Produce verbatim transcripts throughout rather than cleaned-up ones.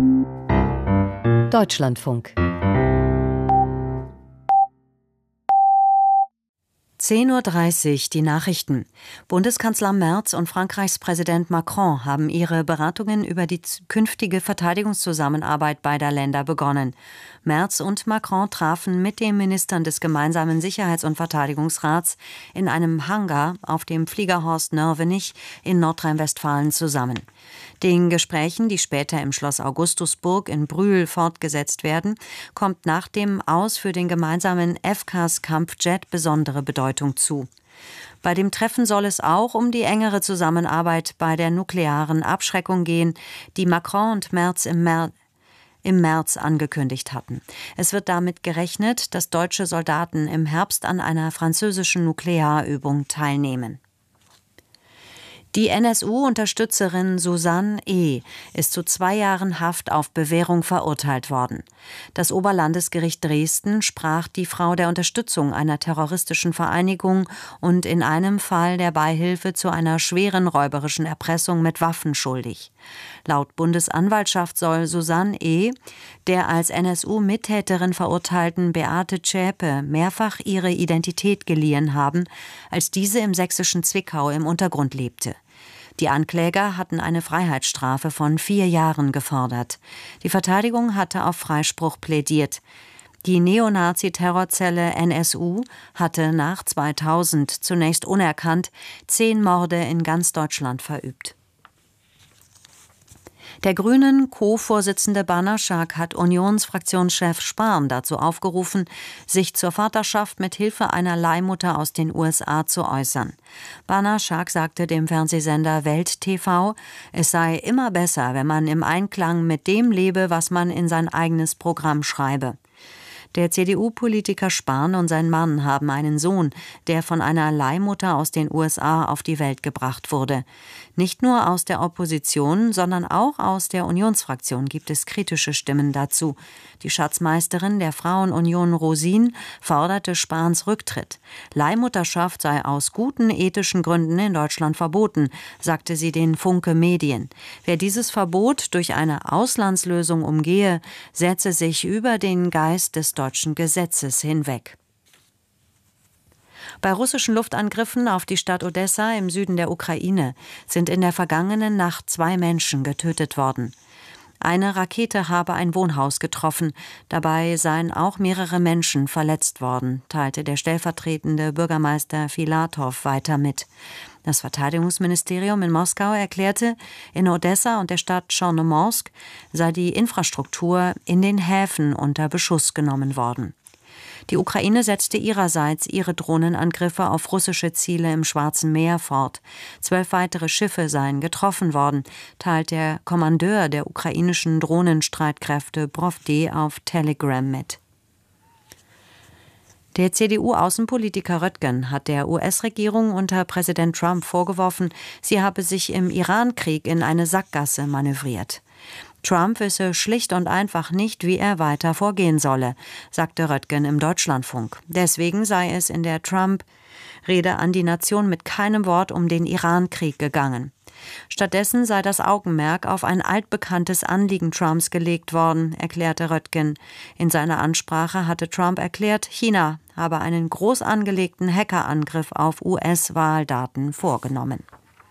Deutschlandfunk. zehn Uhr dreißig, die Nachrichten. Bundeskanzler Merz und Frankreichs Präsident Macron haben ihre Beratungen über die künftige Verteidigungszusammenarbeit beider Länder begonnen. Merz und Macron trafen mit den Ministern des gemeinsamen Sicherheits- und Verteidigungsrats in einem Hangar auf dem Fliegerhorst Nörvenich in Nordrhein-Westfalen zusammen. Den Gesprächen, die später im Schloss Augustusburg in Brühl fortgesetzt werden, kommt nach dem Aus für den gemeinsamen F C A S-Kampfjet besondere Bedeutung zu. Bei dem Treffen soll es auch um die engere Zusammenarbeit bei der nuklearen Abschreckung gehen, die Macron und Merz im März im März angekündigt hatten. Es wird damit gerechnet, dass deutsche Soldaten im Herbst an einer französischen Nuklearübung teilnehmen. Die N S U-Unterstützerin Susanne E. ist zu zwei Jahren Haft auf Bewährung verurteilt worden. Das Oberlandesgericht Dresden sprach die Frau der Unterstützung einer terroristischen Vereinigung und in einem Fall der Beihilfe zu einer schweren räuberischen Erpressung mit Waffen schuldig. Laut Bundesanwaltschaft soll Susanne E. der als N S U-Mittäterin verurteilten Beate Zschäpe mehrfach ihre Identität geliehen haben, als diese im sächsischen Zwickau im Untergrund lebte. Die Ankläger hatten eine Freiheitsstrafe von vier Jahren gefordert. Die Verteidigung hatte auf Freispruch plädiert. Die Neonazi-Terrorzelle N S U hatte nach zweitausend zunächst unerkannt zehn Morde in ganz Deutschland verübt. Der Grünen Co-Vorsitzende Banaschak hat Unionsfraktionschef Spahn dazu aufgerufen, sich zur Vaterschaft mit Hilfe einer Leihmutter aus den U S A zu äußern. Banaschak sagte dem Fernsehsender Welt T V, es sei immer besser, wenn man im Einklang mit dem lebe, was man in sein eigenes Programm schreibe. Der C D U-Politiker Spahn und sein Mann haben einen Sohn, der von einer Leihmutter aus den U S A auf die Welt gebracht wurde. Nicht nur aus der Opposition, sondern auch aus der Unionsfraktion gibt es kritische Stimmen dazu. Die Schatzmeisterin der Frauenunion Rosin forderte Spahns Rücktritt. Leihmutterschaft sei aus guten ethischen Gründen in Deutschland verboten, sagte sie den Funke Medien. Wer dieses Verbot durch eine Auslandslösung umgehe, setze sich über den Geist des deutschen Gesetzes hinweg. Bei russischen Luftangriffen auf die Stadt Odessa im Süden der Ukraine sind in der vergangenen Nacht zwei Menschen getötet worden. Eine Rakete habe ein Wohnhaus getroffen, dabei seien auch mehrere Menschen verletzt worden, teilte der stellvertretende Bürgermeister Filatow weiter mit. Das Verteidigungsministerium in Moskau erklärte, in Odessa und der Stadt Tschornomorsk sei die Infrastruktur in den Häfen unter Beschuss genommen worden. Die Ukraine setzte ihrerseits ihre Drohnenangriffe auf russische Ziele im Schwarzen Meer fort. Zwölf weitere Schiffe seien getroffen worden, teilt der Kommandeur der ukrainischen Drohnenstreitkräfte Brovdi auf Telegram mit. Der C D U-Außenpolitiker Röttgen hat der U S-Regierung unter Präsident Trump vorgeworfen, sie habe sich im Iran-Krieg in eine Sackgasse manövriert. Trump wisse schlicht und einfach nicht, wie er weiter vorgehen solle, sagte Röttgen im Deutschlandfunk. Deswegen sei es in der Trump-Rede an die Nation mit keinem Wort um den Iran-Krieg gegangen. Stattdessen sei das Augenmerk auf ein altbekanntes Anliegen Trumps gelegt worden, erklärte Röttgen. In seiner Ansprache hatte Trump erklärt, China habe einen groß angelegten Hackerangriff auf U S-Wahldaten vorgenommen.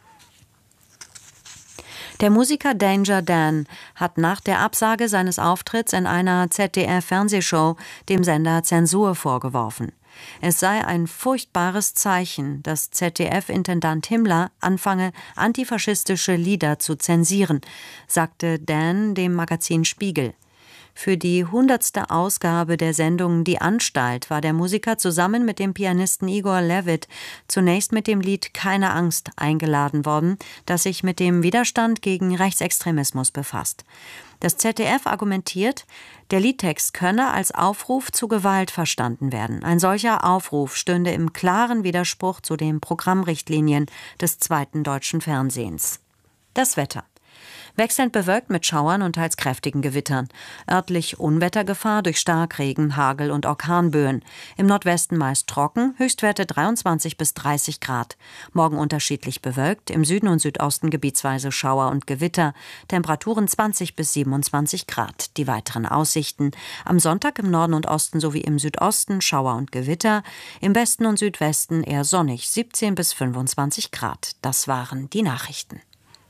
Der Musiker Danger Dan hat nach der Absage seines Auftritts in einer Z D F-Fernsehshow dem Sender Zensur vorgeworfen. Es sei ein furchtbares Zeichen, dass Z D F-Intendant Himmler anfange, antifaschistische Lieder zu zensieren, sagte Dan dem Magazin Spiegel. Für die hundertste Ausgabe der Sendung Die Anstalt war der Musiker zusammen mit dem Pianisten Igor Levit zunächst mit dem Lied Keine Angst eingeladen worden, das sich mit dem Widerstand gegen Rechtsextremismus befasst. Das Z D F argumentiert, der Liedtext könne als Aufruf zu Gewalt verstanden werden. Ein solcher Aufruf stünde im klaren Widerspruch zu den Programmrichtlinien des zweiten deutschen Fernsehens. Das Wetter. Wechselnd bewölkt mit Schauern und teils kräftigen Gewittern. Örtlich Unwettergefahr durch Starkregen, Hagel und Orkanböen. Im Nordwesten meist trocken, Höchstwerte dreiundzwanzig bis dreißig Grad. Morgen unterschiedlich bewölkt, im Süden und Südosten gebietsweise Schauer und Gewitter. Temperaturen zwanzig bis siebenundzwanzig Grad. Die weiteren Aussichten: am Sonntag im Norden und Osten sowie im Südosten Schauer und Gewitter. Im Westen und Südwesten eher sonnig, siebzehn bis fünfundzwanzig Grad. Das waren die Nachrichten.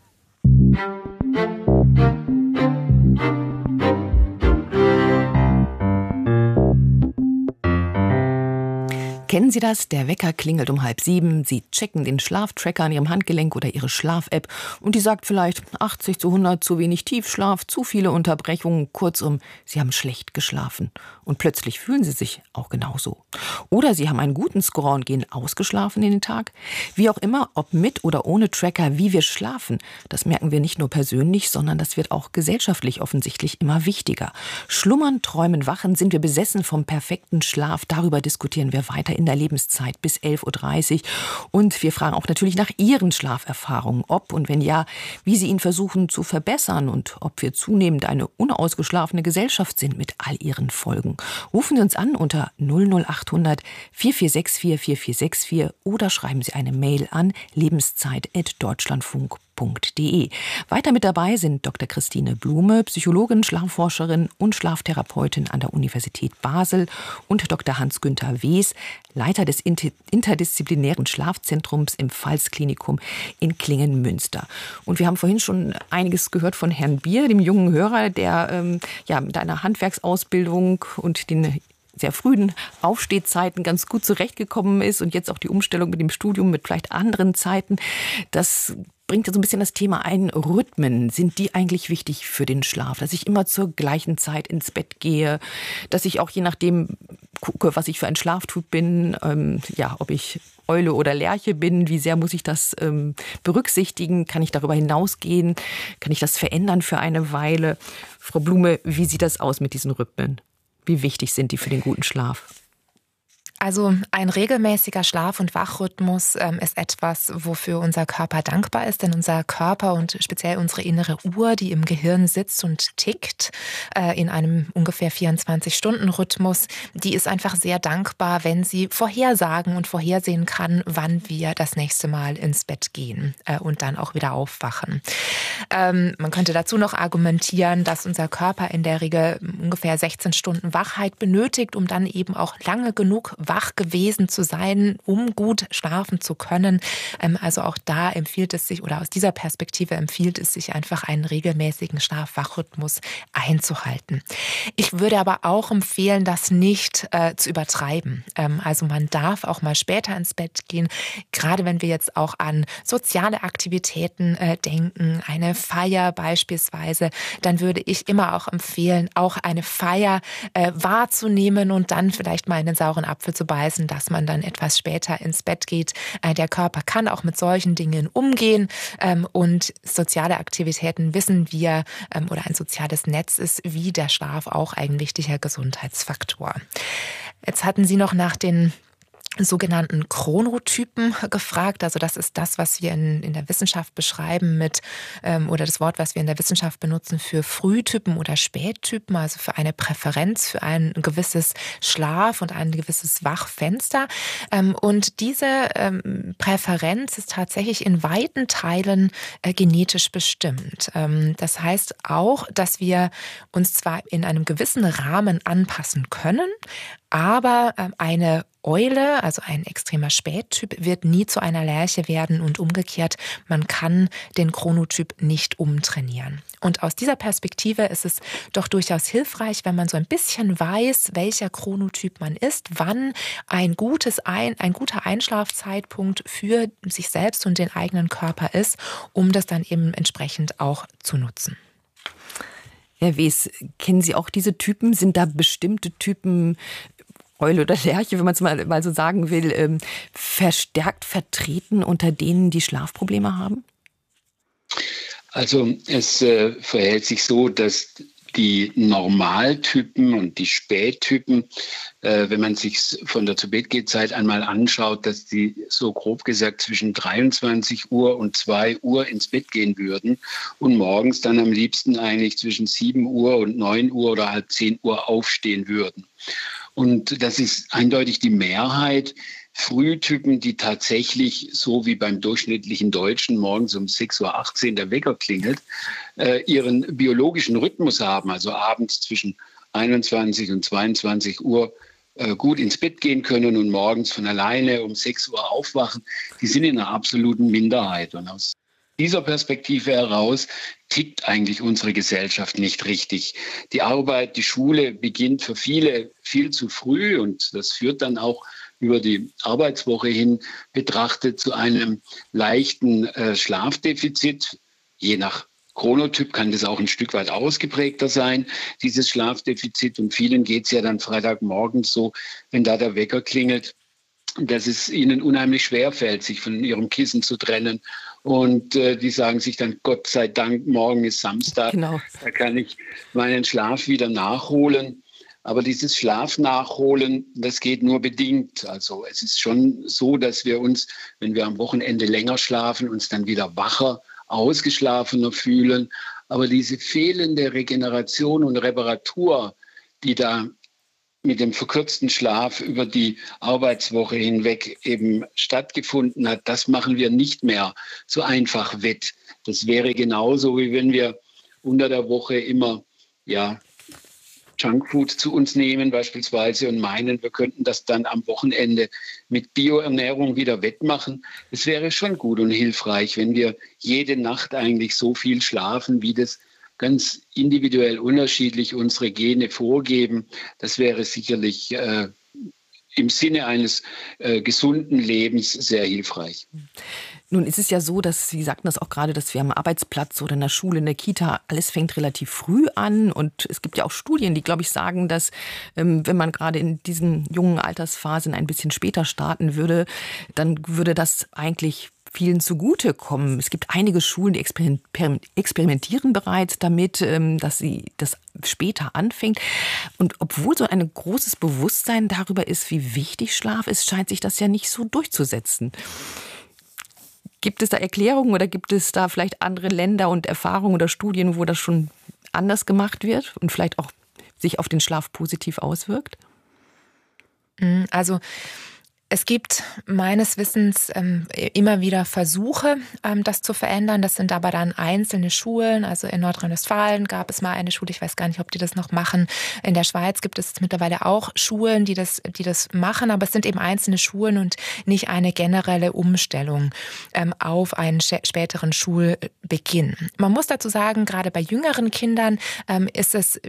Kennen Sie das? Der Wecker klingelt um halb sieben. Sie checken den Schlaftracker an Ihrem Handgelenk oder Ihre Schlaf-App und die sagt vielleicht achtzig zu hundert, zu wenig Tiefschlaf, zu viele Unterbrechungen. Kurzum, Sie haben schlecht geschlafen. Und plötzlich fühlen Sie sich auch genauso. Oder Sie haben einen guten Score und gehen ausgeschlafen in den Tag. Wie auch immer, ob mit oder ohne Tracker, wie wir schlafen, das merken wir nicht nur persönlich, sondern das wird auch gesellschaftlich offensichtlich immer wichtiger. Schlummern, träumen, wachen, sind wir besessen vom perfekten Schlaf. Darüber diskutieren wir weiter in der Lebenszeit bis elf Uhr dreißig. Und wir fragen auch natürlich nach Ihren Schlaferfahrungen, ob und wenn ja, wie Sie ihn versuchen zu verbessern und ob wir zunehmend eine unausgeschlafene Gesellschaft sind mit all ihren Folgen. Rufen Sie uns an unter null null acht hundert vier vier sechs vier vier vier sechs vier oder schreiben Sie eine Mail an lebenszeit at deutschlandfunk punkt de. Weiter mit dabei sind Doktor Christine Blume, Psychologin, Schlafforscherin und Schlaftherapeutin an der Universität Basel und Doktor Hans-Günther Wes, Leiter des interdisziplinären Schlafzentrums im Pfalz-Klinikum in Klingen-Münster. Und wir haben vorhin schon einiges gehört von Herrn Bier, dem jungen Hörer, der ähm, ja, mit einer Handwerksausbildung und den sehr frühen Aufstehzeiten ganz gut zurechtgekommen ist und jetzt auch die Umstellung mit dem Studium mit vielleicht anderen Zeiten. Das bringt ja so ein bisschen das Thema ein. Rhythmen, sind die eigentlich wichtig für den Schlaf? Dass ich immer zur gleichen Zeit ins Bett gehe, dass ich auch je nachdem gucke, was ich für ein Schlaftyp bin, ähm, ja, ob ich Eule oder Lerche bin, wie sehr muss ich das ähm, berücksichtigen? Kann ich darüber hinausgehen? Kann ich das verändern für eine Weile? Frau Blume, wie sieht das aus mit diesen Rhythmen? Wie wichtig sind die für den guten Schlaf? Also ein regelmäßiger Schlaf- und Wachrhythmus ähm, ist etwas, wofür unser Körper dankbar ist. Denn unser Körper und speziell unsere innere Uhr, die im Gehirn sitzt und tickt, äh, in einem ungefähr vierundzwanzig-Stunden-Rhythmus, die ist einfach sehr dankbar, wenn sie vorhersagen und vorhersehen kann, wann wir das nächste Mal ins Bett gehen äh, und dann auch wieder aufwachen. Ähm, man könnte dazu noch argumentieren, dass unser Körper in der Regel ungefähr sechzehn Stunden Wachheit benötigt, um dann eben auch lange genug wach gewesen zu sein, um gut schlafen zu können. Also auch da empfiehlt es sich, oder aus dieser Perspektive empfiehlt es sich einfach, einen regelmäßigen Schlaf-Wach-Rhythmus einzuhalten. Ich würde aber auch empfehlen, das nicht äh, zu übertreiben. Ähm, also man darf auch mal später ins Bett gehen, gerade wenn wir jetzt auch an soziale Aktivitäten äh, denken, eine Feier beispielsweise, dann würde ich immer auch empfehlen, auch eine Feier äh, wahrzunehmen und dann vielleicht mal einen sauren Apfel zu beißen, dass man dann etwas später ins Bett geht. Der Körper kann auch mit solchen Dingen umgehen und soziale Aktivitäten, wissen wir, oder ein soziales Netz ist wie der Schlaf auch ein wichtiger Gesundheitsfaktor. Jetzt hatten Sie noch nach den sogenannten Chronotypen gefragt. Also das ist das, was wir in, in der Wissenschaft beschreiben mit, ähm, oder das Wort, was wir in der Wissenschaft benutzen für Frühtypen oder Spättypen, also für eine Präferenz, für ein gewisses Schlaf- und ein gewisses Wachfenster. Ähm, und diese ähm, Präferenz ist tatsächlich in weiten Teilen äh, genetisch bestimmt. Ähm, das heißt auch, dass wir uns zwar in einem gewissen Rahmen anpassen können, aber ähm, eine Eule, also ein extremer Spättyp, wird nie zu einer Lerche werden und umgekehrt, man kann den Chronotyp nicht umtrainieren. Und aus dieser Perspektive ist es doch durchaus hilfreich, wenn man so ein bisschen weiß, welcher Chronotyp man ist, wann ein, gutes ein, ein guter Einschlafzeitpunkt für sich selbst und den eigenen Körper ist, um das dann eben entsprechend auch zu nutzen. Herr Wes, kennen Sie auch diese Typen? Sind da bestimmte Typen, Eule oder Lerche, wenn man es mal, mal so sagen will, ähm, verstärkt vertreten unter denen, die Schlafprobleme haben? Also es äh, verhält sich so, dass die Normaltypen und die Spättypen, äh, wenn man sich von der Zu-Bett-Geh-Zeit einmal anschaut, dass die so grob gesagt zwischen dreiundzwanzig Uhr und zwei Uhr ins Bett gehen würden und morgens dann am liebsten eigentlich zwischen sieben Uhr und neun Uhr oder halb zehn Uhr aufstehen würden. Und das ist eindeutig die Mehrheit. Frühtypen, die tatsächlich, so wie beim durchschnittlichen Deutschen, morgens um sechs Uhr achtzehn der Wecker klingelt, äh, ihren biologischen Rhythmus haben, also abends zwischen einundzwanzig und zweiundzwanzig Uhr äh, gut ins Bett gehen können und morgens von alleine um sechs Uhr aufwachen, die sind in einer absoluten Minderheit. Und aus dieser Perspektive heraus tickt eigentlich unsere Gesellschaft nicht richtig. Die Arbeit, die Schule beginnt für viele viel zu früh und das führt dann auch über die Arbeitswoche hin betrachtet zu einem leichten äh, Schlafdefizit. Je nach Chronotyp kann das auch ein Stück weit ausgeprägter sein, dieses Schlafdefizit. Und vielen geht es ja dann Freitagmorgens so, wenn da der Wecker klingelt, dass es ihnen unheimlich schwer fällt, sich von ihrem Kissen zu trennen. Und äh, die sagen sich dann, Gott sei Dank, morgen ist Samstag, genau. Da kann ich meinen Schlaf wieder nachholen. Aber dieses Schlafnachholen, das geht nur bedingt. Also es ist schon so, dass wir uns, wenn wir am Wochenende länger schlafen, uns dann wieder wacher, ausgeschlafener fühlen. Aber diese fehlende Regeneration und Reparatur, die da mit dem verkürzten Schlaf über die Arbeitswoche hinweg eben stattgefunden hat, das machen wir nicht mehr so einfach wett. Das wäre genauso, wie wenn wir unter der Woche immer, ja, Junkfood zu uns nehmen beispielsweise und meinen, wir könnten das dann am Wochenende mit Bioernährung wieder wettmachen. Es wäre schon gut und hilfreich, wenn wir jede Nacht eigentlich so viel schlafen, wie das ganz individuell unterschiedlich unsere Gene vorgeben. Das wäre sicherlich äh, im Sinne eines äh, gesunden Lebens sehr hilfreich. Nun ist es ja so, dass Sie sagten das auch gerade, dass wir am Arbeitsplatz oder in der Schule, in der Kita, alles fängt relativ früh an. Und es gibt ja auch Studien, die, glaube ich, sagen, dass ähm, wenn man gerade in diesen jungen Altersphasen ein bisschen später starten würde, dann würde das eigentlich vielen zugutekommen. Es gibt einige Schulen, die experimentieren bereits damit, dass sie das später anfängt. Und obwohl so ein großes Bewusstsein darüber ist, wie wichtig Schlaf ist, scheint sich das ja nicht so durchzusetzen. Gibt es da Erklärungen oder gibt es da vielleicht andere Länder und Erfahrungen oder Studien, wo das schon anders gemacht wird und vielleicht auch sich auf den Schlaf positiv auswirkt? Also es gibt meines Wissens ähm, immer wieder Versuche, ähm, das zu verändern. Das sind aber dann einzelne Schulen. Also in Nordrhein-Westfalen gab es mal eine Schule, ich weiß gar nicht, ob die das noch machen. In der Schweiz gibt es mittlerweile auch Schulen, die das, die das machen. Aber es sind eben einzelne Schulen und nicht eine generelle Umstellung ähm, auf einen späteren Schulbeginn. Man muss dazu sagen, gerade bei jüngeren Kindern ähm, ist es,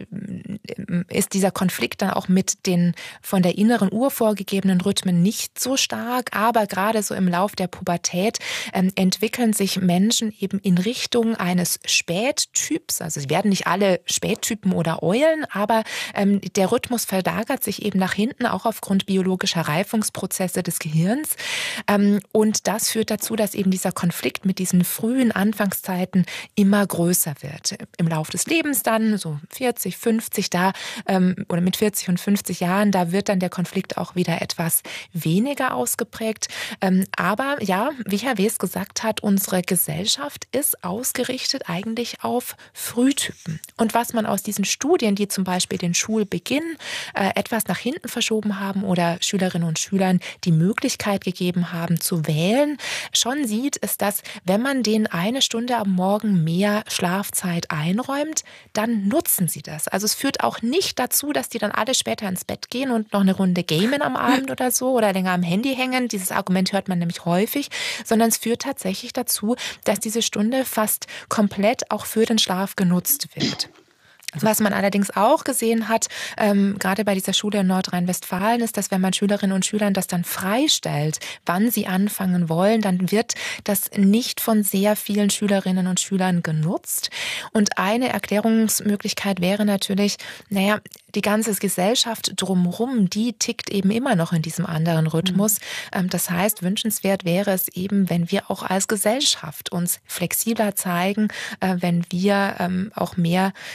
ist dieser Konflikt dann auch mit den von der inneren Uhr vorgegebenen Rhythmen nicht so stark, aber gerade so im Lauf der Pubertät ähm, entwickeln sich Menschen eben in Richtung eines Spättyps. Also sie werden nicht alle Spättypen oder Eulen, aber ähm, der Rhythmus verlagert sich eben nach hinten, auch aufgrund biologischer Reifungsprozesse des Gehirns. Ähm, und das führt dazu, dass eben dieser Konflikt mit diesen frühen Anfangszeiten immer größer wird. Im Laufe des Lebens dann, so vierzig, fünfzig, da ähm, oder mit vierzig und fünfzig Jahren, da wird dann der Konflikt auch wieder etwas weniger ausgeprägt. Aber ja, wie Herr Wes gesagt hat, unsere Gesellschaft ist ausgerichtet eigentlich auf Frühtypen. Und was man aus diesen Studien, die zum Beispiel den Schulbeginn äh, etwas nach hinten verschoben haben oder Schülerinnen und Schülern die Möglichkeit gegeben haben zu wählen, schon sieht, ist, dass wenn man denen eine Stunde am Morgen mehr Schlafzeit einräumt, dann nutzen sie das. Also es führt auch nicht dazu, dass die dann alle später ins Bett gehen und noch eine Runde gamen am Abend oder so oder länger am Handy hängen. Dieses Argument hört man nämlich häufig, sondern es führt tatsächlich dazu, dass diese Stunde fast komplett auch für den Schlaf genutzt wird. Was man allerdings auch gesehen hat, ähm, gerade bei dieser Schule in Nordrhein-Westfalen, ist, dass wenn man Schülerinnen und Schülern das dann freistellt, wann sie anfangen wollen, dann wird das nicht von sehr vielen Schülerinnen und Schülern genutzt. Und eine Erklärungsmöglichkeit wäre natürlich, naja, die ganze Gesellschaft drumherum, die tickt eben immer noch in diesem anderen Rhythmus. Mhm. Das heißt, wünschenswert wäre es eben, wenn wir auch als Gesellschaft uns flexibler zeigen, wenn wir auch mehr Flexibilität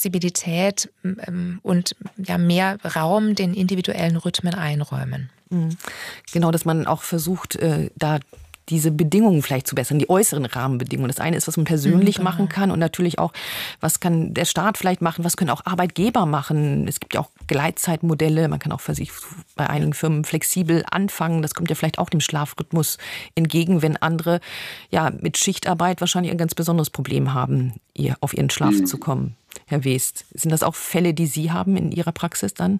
Flexibilität ähm, und ja, mehr Raum den individuellen Rhythmen einräumen. Mhm. Genau, dass man auch versucht, äh, da diese Bedingungen vielleicht zu bessern, die äußeren Rahmenbedingungen. Das eine ist, was man persönlich genau. machen kann und natürlich auch, was kann der Staat vielleicht machen, was können auch Arbeitgeber machen. Es gibt ja auch Gleitzeitmodelle, man kann auch für sich bei einigen Firmen flexibel anfangen. Das kommt ja vielleicht auch dem Schlafrhythmus entgegen, wenn andere ja mit Schichtarbeit wahrscheinlich ein ganz besonderes Problem haben, ihr auf ihren Schlaf mhm. zu kommen. Herr West, sind das auch Fälle, die Sie haben in Ihrer Praxis dann?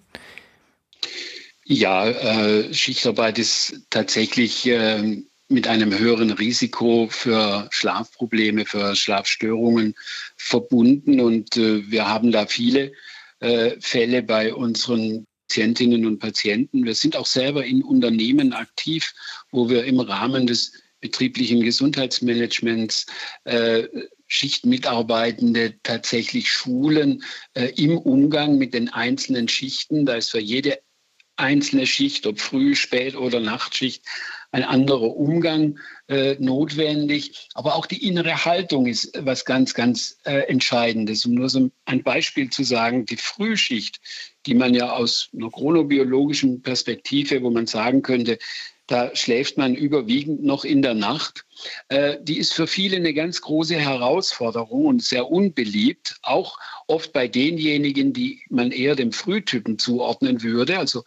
Ja, äh, Schichtarbeit ist tatsächlich äh, mit einem höheren Risiko für Schlafprobleme, für Schlafstörungen verbunden. Und äh, wir haben da viele äh, Fälle bei unseren Patientinnen und Patienten. Wir sind auch selber in Unternehmen aktiv, wo wir im Rahmen des betrieblichen Gesundheitsmanagements äh, Schichtmitarbeitende tatsächlich schulen äh, im Umgang mit den einzelnen Schichten. Da ist für jede einzelne Schicht, ob Früh-, Spät- oder Nachtschicht, ein anderer Umgang äh, notwendig. Aber auch die innere Haltung ist was ganz, ganz äh, Entscheidendes. Um nur so ein Beispiel zu sagen, die Frühschicht, die man ja aus einer chronobiologischen Perspektive, wo man sagen könnte, da schläft man überwiegend noch in der Nacht. Äh, die ist für viele eine ganz große Herausforderung und sehr unbeliebt, auch oft bei denjenigen, die man eher dem Frühtypen zuordnen würde, also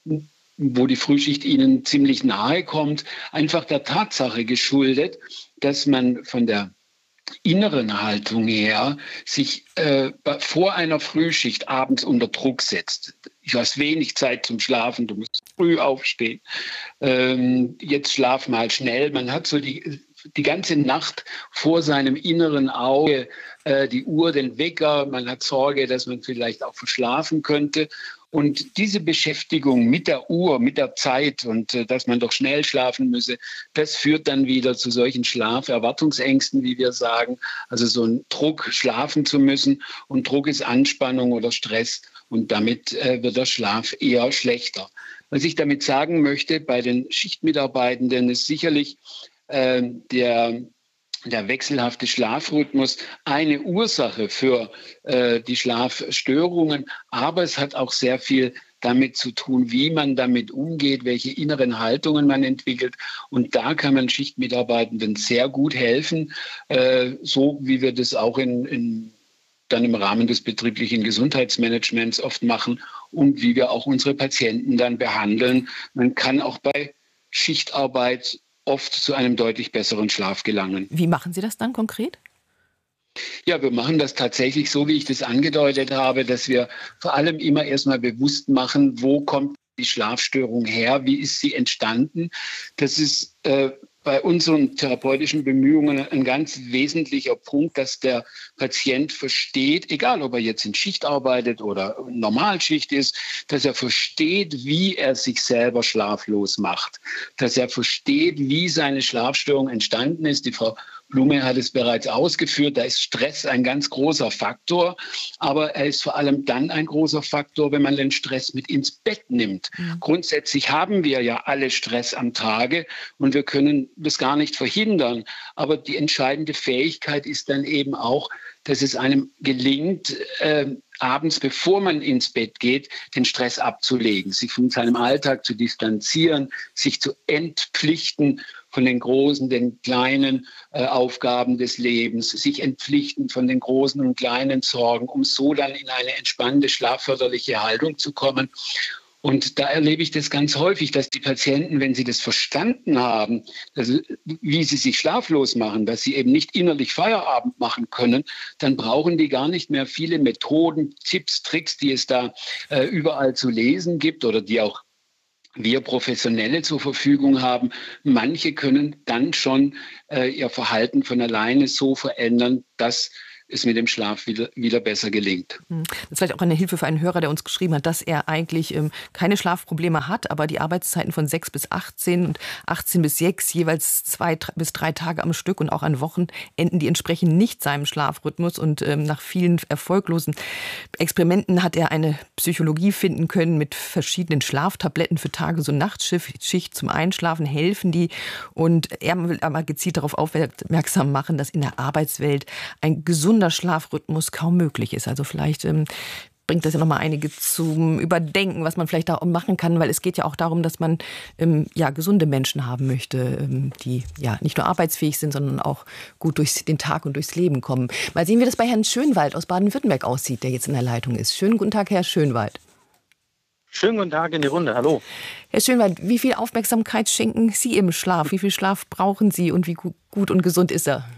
wo die Frühschicht ihnen ziemlich nahe kommt, einfach der Tatsache geschuldet, dass man von der inneren Haltung her sich äh, vor einer Frühschicht abends unter Druck setzt. Du hast wenig Zeit zum Schlafen, du musst früh aufstehen. Ähm, jetzt schlaf mal schnell. Man hat so die, die ganze Nacht vor seinem inneren Auge äh, die Uhr, den Wecker. Man hat Sorge, dass man vielleicht auch verschlafen könnte. Und diese Beschäftigung mit der Uhr, mit der Zeit und äh, dass man doch schnell schlafen müsse, das führt dann wieder zu solchen Schlaferwartungsängsten, wie wir sagen. Also so ein Druck, schlafen zu müssen. Und Druck ist Anspannung oder Stress. Und damit äh, wird der Schlaf eher schlechter. Was ich damit sagen möchte, bei den Schichtmitarbeitenden ist sicherlich äh, der... der wechselhafte Schlafrhythmus eine Ursache für äh, die Schlafstörungen, aber es hat auch sehr viel damit zu tun, wie man damit umgeht, welche inneren Haltungen man entwickelt. Und da kann man Schichtmitarbeitenden sehr gut helfen, äh, so wie wir das auch in, in, dann im Rahmen des betrieblichen Gesundheitsmanagements oft machen und wie wir auch unsere Patienten dann behandeln. Man kann auch bei Schichtarbeit oft zu einem deutlich besseren Schlaf gelangen. Wie machen Sie das dann konkret? Ja, wir machen das tatsächlich so, wie ich das angedeutet habe, dass wir vor allem immer erstmal bewusst machen, wo kommt die Schlafstörung her, wie ist sie entstanden. Das ist äh, bei unseren therapeutischen Bemühungen ein ganz wesentlicher Punkt, dass der Patient versteht, egal ob er jetzt in Schicht arbeitet oder Normalschicht ist, dass er versteht, wie er sich selber schlaflos macht, dass er versteht, wie seine Schlafstörung entstanden ist. Die Frau Blume hat es bereits ausgeführt, da ist Stress ein ganz großer Faktor, aber er ist vor allem dann ein großer Faktor, wenn man den Stress mit ins Bett nimmt. Mhm. Grundsätzlich haben wir ja alle Stress am Tage und wir können das gar nicht verhindern, aber die entscheidende Fähigkeit ist dann eben auch, dass es einem gelingt, äh, abends, bevor man ins Bett geht, den Stress abzulegen, sich von seinem Alltag zu distanzieren, sich zu entpflichten von den großen, den kleinen äh, Aufgaben des Lebens, sich entpflichten von den großen und kleinen Sorgen, um so dann in eine entspannte, schlafförderliche Haltung zu kommen. Und da erlebe ich das ganz häufig, dass die Patienten, wenn sie das verstanden haben, dass, wie sie sich schlaflos machen, dass sie eben nicht innerlich Feierabend machen können, dann brauchen die gar nicht mehr viele Methoden, Tipps, Tricks, die es da äh, überall zu lesen gibt oder die auch wir Professionelle zur Verfügung haben. Manche können dann schon äh, ihr Verhalten von alleine so verändern, dass es mit dem Schlaf wieder, wieder besser gelingt. Das ist vielleicht auch eine Hilfe für einen Hörer, der uns geschrieben hat, dass er eigentlich ähm, keine Schlafprobleme hat, aber die Arbeitszeiten von sechs bis achtzehn und achtzehn bis sechs jeweils zwei bis drei Tage am Stück und auch an Wochenenden, die entsprechen nicht seinem Schlafrhythmus. Und ähm, nach vielen erfolglosen Experimenten hat er eine Psychologie finden können mit verschiedenen Schlaftabletten für Tages- und Nachtschicht zum Einschlafen helfen die. Und er will aber gezielt darauf aufmerksam machen, dass in der Arbeitswelt ein gesundes gesunder Schlafrhythmus kaum möglich ist. Also vielleicht ähm, bringt das ja nochmal einige zum Überdenken, was man vielleicht da machen kann, weil es geht ja auch darum, dass man ähm, ja, gesunde Menschen haben möchte, ähm, die ja nicht nur arbeitsfähig sind, sondern auch gut durch den Tag und durchs Leben kommen. Mal sehen, wie das bei Herrn Schönwald aus Baden-Württemberg aussieht, der jetzt in der Leitung ist. Schönen guten Tag, Herr Schönwald. Schönen guten Tag in die Runde, hallo. Herr Schönwald, wie viel Aufmerksamkeit schenken Sie im Schlaf? Wie viel Schlaf brauchen Sie und wie gut und gesund ist er?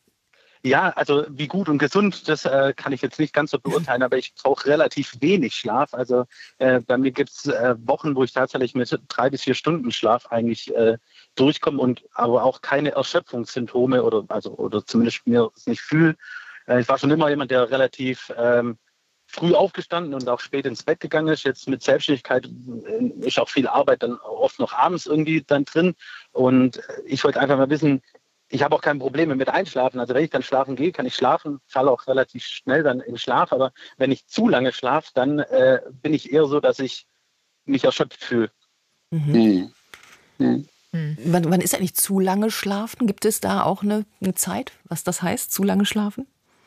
Ja, also wie gut und gesund, das äh, kann ich jetzt nicht ganz so beurteilen, aber ich brauche relativ wenig Schlaf. Also äh, bei mir gibt es äh, Wochen, wo ich tatsächlich mit drei bis vier Stunden Schlaf eigentlich äh, durchkomme und aber auch keine Erschöpfungssymptome oder also oder zumindest mir es nicht fühle. Äh, ich war schon immer jemand, der relativ ähm, früh aufgestanden und auch spät ins Bett gegangen ist. Jetzt mit Selbstständigkeit ist auch viel Arbeit dann oft noch abends irgendwie dann drin. Und ich wollte einfach mal wissen, ich habe auch keine Probleme mit Einschlafen. Also wenn ich dann schlafen gehe, kann ich schlafen, falle auch relativ schnell dann in Schlaf. Aber wenn ich zu lange schlafe, dann äh, bin ich eher so, dass ich mich erschöpft fühle. Mhm. Mhm. Mhm. Wann, wann ist eigentlich zu lange schlafen? Gibt es da auch eine, eine Zeit, was das heißt, zu lange schlafen?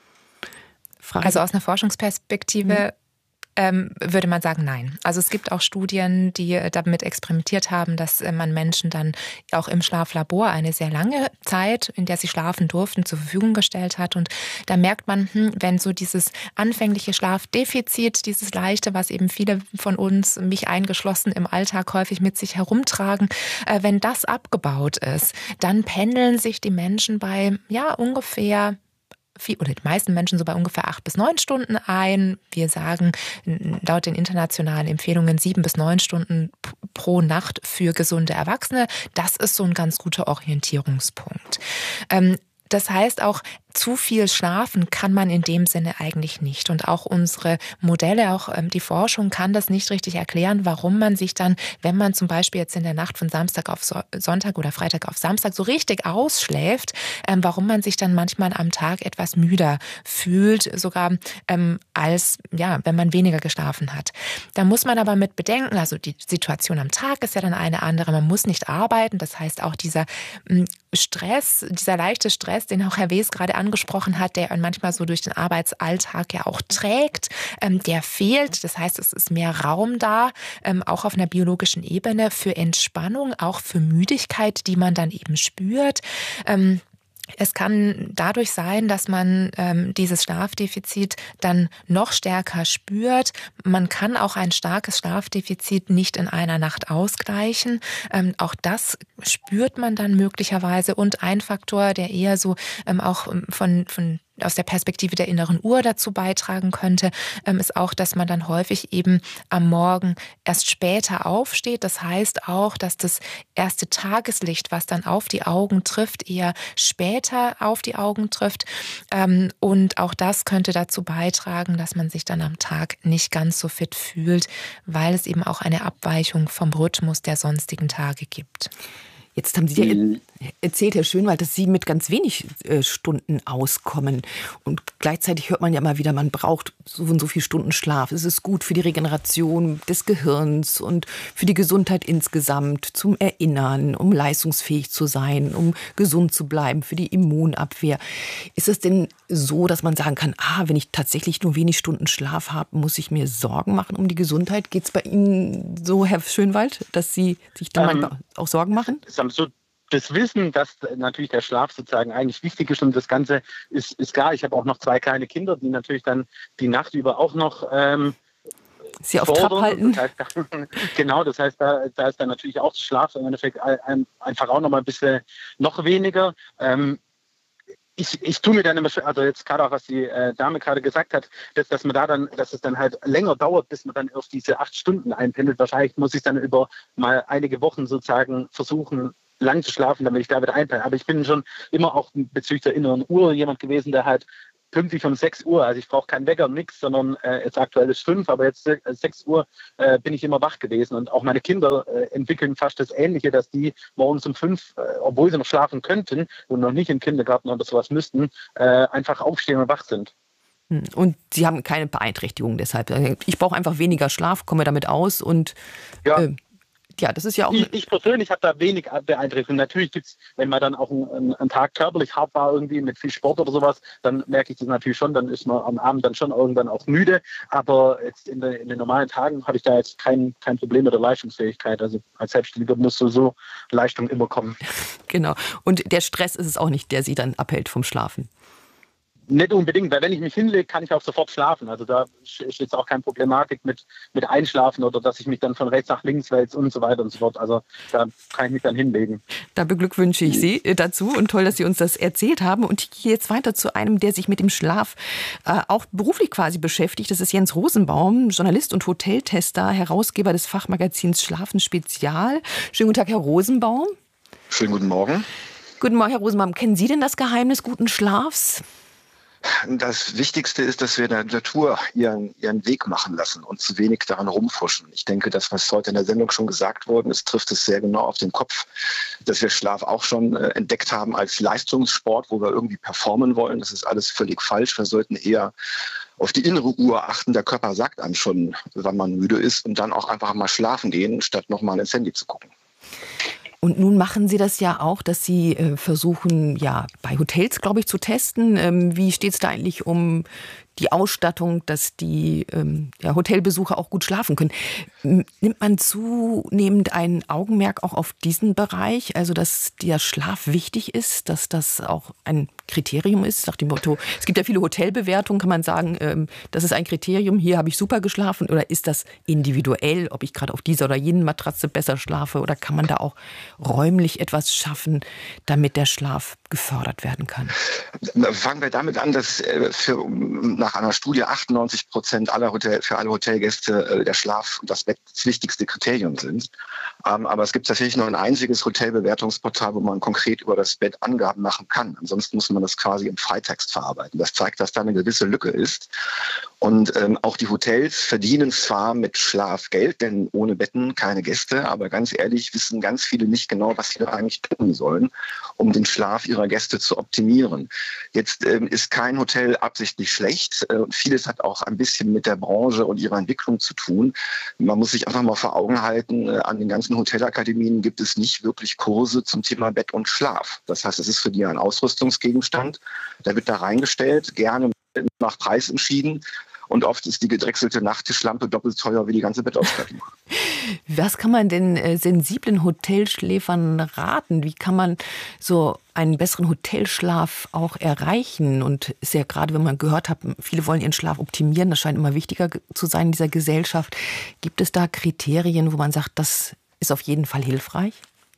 Frage. Also aus einer Forschungsperspektive mhm. ähm, würde man sagen, nein. Also es gibt auch Studien, die damit experimentiert haben, dass man Menschen dann auch im Schlaflabor eine sehr lange Zeit, in der sie schlafen durften, zur Verfügung gestellt hat. Und da merkt man, hm, wenn so dieses anfängliche Schlafdefizit, dieses leichte, was eben viele von uns, mich eingeschlossen, im Alltag häufig mit sich herumtragen, äh, wenn das abgebaut ist, dann pendeln sich die Menschen bei ja ungefähr oder die meisten Menschen so bei ungefähr acht bis neun Stunden ein. Wir sagen laut den internationalen Empfehlungen sieben bis neun Stunden pro Nacht für gesunde Erwachsene. Das ist so ein ganz guter Orientierungspunkt. Das heißt auch, zu viel schlafen kann man in dem Sinne eigentlich nicht. Und auch unsere Modelle, auch die Forschung kann das nicht richtig erklären, warum man sich dann, wenn man zum Beispiel jetzt in der Nacht von Samstag auf Sonntag oder Freitag auf Samstag so richtig ausschläft, warum man sich dann manchmal am Tag etwas müder fühlt, sogar als, ja, wenn man weniger geschlafen hat. Da muss man aber mit bedenken, also die Situation am Tag ist ja dann eine andere, man muss nicht arbeiten, das heißt auch dieser Stress, dieser leichte Stress, den auch Herr Wes gerade angesprochen hat, der manchmal so durch den Arbeitsalltag ja auch trägt, ähm, der fehlt. Das heißt, es ist mehr Raum da, ähm, auch auf einer biologischen Ebene für Entspannung, auch für Müdigkeit, die man dann eben spürt. Ähm, Es kann dadurch sein, dass man ähm, dieses Schlafdefizit dann noch stärker spürt. Man kann auch ein starkes Schlafdefizit nicht in einer Nacht ausgleichen. Ähm, auch das spürt man dann möglicherweise. Und ein Faktor, der eher so ähm, auch von, von aus der Perspektive der inneren Uhr dazu beitragen könnte, ist auch, dass man dann häufig eben am Morgen erst später aufsteht. Das heißt auch, dass das erste Tageslicht, was dann auf die Augen trifft, eher später auf die Augen trifft. Und auch das könnte dazu beitragen, dass man sich dann am Tag nicht ganz so fit fühlt, weil es eben auch eine Abweichung vom Rhythmus der sonstigen Tage gibt. Jetzt haben Sie ja erzählt, Herr Schönwald, dass Sie mit ganz wenig äh, Stunden auskommen. Und gleichzeitig hört man ja immer wieder, man braucht so und so viele Stunden Schlaf. Es ist gut für die Regeneration des Gehirns und für die Gesundheit insgesamt, zum Erinnern, um leistungsfähig zu sein, um gesund zu bleiben, für die Immunabwehr. Ist es denn so, dass man sagen kann, ah, wenn ich tatsächlich nur wenig Stunden Schlaf habe, muss ich mir Sorgen machen um die Gesundheit? Geht es bei Ihnen so, Herr Schönwald, dass Sie sich da ähm, manchmal auch Sorgen machen? So das Wissen, dass natürlich der Schlaf sozusagen eigentlich wichtig ist und das Ganze ist, ist klar. Ich habe auch noch zwei kleine Kinder, die natürlich dann die Nacht über auch noch ähm, Sie auf Trab halten. Das heißt, genau, das heißt, da, da ist dann natürlich auch der Schlaf im Endeffekt einfach auch noch mal ein bisschen noch weniger. Ähm, Ich, ich tue mir dann immer, also jetzt gerade auch, was die äh, Dame gerade gesagt hat, dass, dass man da dann, dass es dann halt länger dauert, bis man dann auf diese acht Stunden einpendelt. Wahrscheinlich muss ich dann über mal einige Wochen sozusagen versuchen, lang zu schlafen, damit ich da wieder einpendle. Aber ich bin schon immer auch bezüglich der inneren Uhr jemand gewesen, der halt pünktlich um sechs Uhr, also ich brauche keinen Wecker, nix, sondern äh, jetzt aktuell ist fünf, aber jetzt äh, sechs Uhr äh, bin ich immer wach gewesen. Und auch meine Kinder äh, entwickeln fast das Ähnliche, dass die morgens um fünf, äh, obwohl sie noch schlafen könnten und noch nicht im Kindergarten oder sowas müssten, äh, einfach aufstehen und wach sind. Und Sie haben keine Beeinträchtigung deshalb. Ich brauche einfach weniger Schlaf, komme damit aus und ja. äh, Ja, das ist ja auch... Ich, ich persönlich habe da wenig Beeinträchtigung. Natürlich gibt es, wenn man dann auch einen, einen Tag körperlich hart war, irgendwie mit viel Sport oder sowas, dann merke ich das natürlich schon, dann ist man am Abend dann schon irgendwann auch müde. Aber jetzt in, der, in den normalen Tagen habe ich da jetzt kein, kein Problem mit der Leistungsfähigkeit. Also als Selbstständiger muss so Leistung immer kommen. Genau. Und der Stress ist es auch nicht, der Sie dann abhält vom Schlafen. Nicht unbedingt, weil wenn ich mich hinlege, kann ich auch sofort schlafen. Also da ist jetzt auch keine Problematik mit, mit Einschlafen oder dass ich mich dann von rechts nach links wälze und so weiter und so fort. Also da kann ich mich dann hinlegen. Da beglückwünsche ich Sie dazu und toll, dass Sie uns das erzählt haben. Und ich gehe jetzt weiter zu einem, der sich mit dem Schlaf äh, auch beruflich quasi beschäftigt. Das ist Jens Rosenbaum, Journalist und Hoteltester, Herausgeber des Fachmagazins Schlafen Spezial. Schönen guten Tag, Herr Rosenbaum. Schönen guten Morgen. Guten Morgen, Herr Rosenbaum. Kennen Sie denn das Geheimnis guten Schlafs? Das Wichtigste ist, dass wir der Natur ihren, ihren Weg machen lassen und zu wenig daran rumfuschen. Ich denke, das, was heute in der Sendung schon gesagt worden ist, trifft es sehr genau auf den Kopf, dass wir Schlaf auch schon äh, entdeckt haben als Leistungssport, wo wir irgendwie performen wollen. Das ist alles völlig falsch. Wir sollten eher auf die innere Uhr achten. Der Körper sagt einem schon, wann man müde ist, und dann auch einfach mal schlafen gehen, statt nochmal ins Handy zu gucken. Und nun machen Sie das ja auch, dass Sie äh, versuchen, ja, bei Hotels, glaube ich, zu testen. Ähm, wie steht es da eigentlich um die Ausstattung, dass die ähm, ja, Hotelbesucher auch gut schlafen können? M- nimmt man zunehmend ein Augenmerk auch auf diesen Bereich, also dass der Schlaf wichtig ist, dass das auch ein Kriterium ist, nach dem Motto, es gibt ja viele Hotelbewertungen, kann man sagen, ähm, das ist ein Kriterium, hier habe ich super geschlafen, oder ist das individuell, ob ich gerade auf dieser oder jenen Matratze besser schlafe, oder kann man da auch räumlich etwas schaffen, damit der Schlaf gefördert werden kann? Fangen wir damit an, dass für, nach einer Studie achtundneunzig Prozent aller Hotel, für alle Hotelgäste der Schlaf und das Bett das wichtigste Kriterium sind. Aber es gibt tatsächlich nur ein einziges Hotelbewertungsportal, wo man konkret über das Bett Angaben machen kann. Ansonsten muss man das quasi im Freitext verarbeiten. Das zeigt, dass da eine gewisse Lücke ist. Und ähm, auch die Hotels verdienen zwar mit Schlaf Geld, denn ohne Betten keine Gäste, aber ganz ehrlich wissen ganz viele nicht genau, was sie da eigentlich tun sollen, um den Schlaf ihrer Gäste zu optimieren. Jetzt ähm, ist kein Hotel absichtlich schlecht. Äh, vieles hat auch ein bisschen mit der Branche und ihrer Entwicklung zu tun. Man muss sich einfach mal vor Augen halten, äh, an den ganzen Hotelakademien gibt es nicht wirklich Kurse zum Thema Bett und Schlaf. Das heißt, es ist für die ein Ausrüstungsgegenstand. Da wird da reingestellt, gerne nach Preis entschieden. Und oft ist die gedrechselte Nachttischlampe doppelt teuer wie die ganze Bettausstattung. Was kann man denn äh, sensiblen Hotelschläfern raten? Wie kann man so einen besseren Hotelschlaf auch erreichen? Und ist ja gerade, wenn man gehört hat, viele wollen ihren Schlaf optimieren, das scheint immer wichtiger zu sein in dieser Gesellschaft. Gibt es da Kriterien, wo man sagt, das ist auf jeden Fall hilfreich?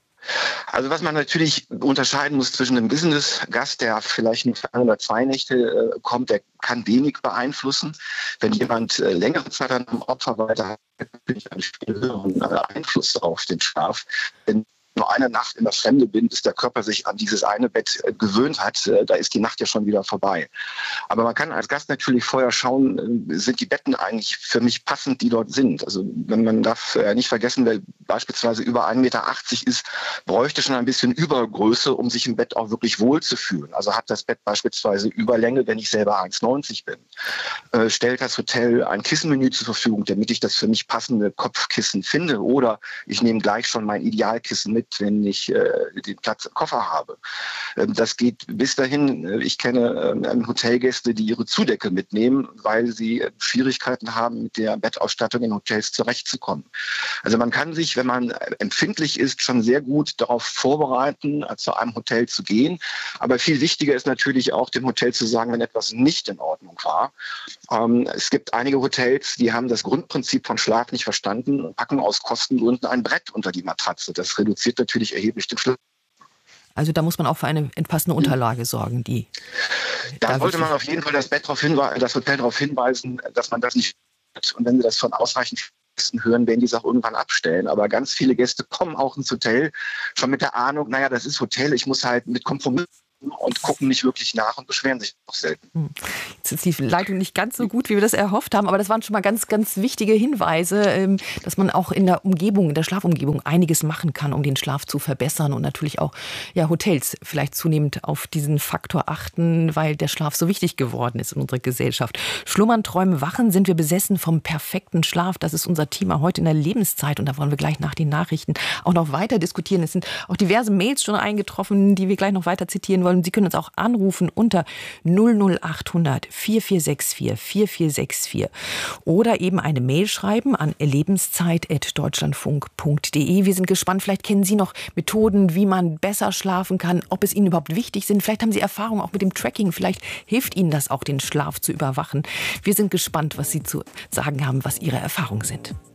Also was man natürlich unterscheiden muss zwischen einem Business-Gast, der vielleicht nur für ein oder zwei Nächte äh, kommt, der kann wenig beeinflussen. Wenn jemand äh, längere Zeit an einem Ort verweilt, hat natürlich einen viel höheren äh, Einfluss auf den Schlaf. Wenn nur eine Nacht in der Fremde bin, bis der Körper sich an dieses eine Bett äh, gewöhnt hat, äh, da ist die Nacht ja schon wieder vorbei. Aber man kann als Gast natürlich vorher schauen, äh, sind die Betten eigentlich für mich passend, die dort sind. Also wenn man darf äh, nicht vergessen, wer beispielsweise über ein Meter achtzig ist, bräuchte schon ein bisschen Übergröße, um sich im Bett auch wirklich wohlzufühlen. Also hat das Bett beispielsweise Überlänge, wenn ich selber eins neunzig bin. Äh, stellt das Hotel ein Kissenmenü zur Verfügung, damit ich das für mich passende Kopfkissen finde, oder ich nehme gleich schon mein Idealkissen mit, wenn ich äh, den Platz im Koffer habe. Ähm, das geht bis dahin. Äh, ich kenne äh, Hotelgäste, die ihre Zudecke mitnehmen, weil sie äh, Schwierigkeiten haben, mit der Bettausstattung in Hotels zurechtzukommen. Also man kann sich, wenn man empfindlich ist, schon sehr gut darauf vorbereiten, äh, zu einem Hotel zu gehen. Aber viel wichtiger ist natürlich auch, dem Hotel zu sagen, wenn etwas nicht in Ordnung war. Ähm, es gibt einige Hotels, die haben das Grundprinzip von Schlaf nicht verstanden und packen aus Kostengründen ein Brett unter die Matratze. Das reduziert natürlich erheblich den Schlaf. Also da muss man auch für eine passende Unterlage sorgen, die. Da, da sollte man auf jeden Fall das Bett darauf hinweisen, das Hotel darauf hinweisen, dass man das nicht hat. Und wenn Sie das von ausreichend Gästen hören, werden die es auch irgendwann abstellen. Aber ganz viele Gäste kommen auch ins Hotel schon mit der Ahnung, naja, das ist Hotel, ich muss halt mit Kompromissen haben und gucken nicht wirklich nach und beschweren sich auch selten. Jetzt ist die Leitung nicht ganz so gut, wie wir das erhofft haben, aber das waren schon mal ganz, ganz wichtige Hinweise, dass man auch in der Umgebung, in der Schlafumgebung einiges machen kann, um den Schlaf zu verbessern und natürlich auch ja, Hotels vielleicht zunehmend auf diesen Faktor achten, weil der Schlaf so wichtig geworden ist in unserer Gesellschaft. Schlummern, träumen, wachen, sind wir besessen vom perfekten Schlaf. Das ist unser Thema heute in der Lebenszeit und da wollen wir gleich nach den Nachrichten auch noch weiter diskutieren. Es sind auch diverse Mails schon eingetroffen, die wir gleich noch weiter zitieren wollen. Sie können uns auch anrufen unter null null acht hundert vier vier sechs vier vier vier sechs vier oder eben eine Mail schreiben an lebenszeit at deutschlandfunk punkt de. Wir sind gespannt, vielleicht kennen Sie noch Methoden, wie man besser schlafen kann, ob es Ihnen überhaupt wichtig sind. Vielleicht haben Sie Erfahrung auch mit dem Tracking, vielleicht hilft Ihnen das auch, den Schlaf zu überwachen. Wir sind gespannt, was Sie zu sagen haben, was Ihre Erfahrungen sind.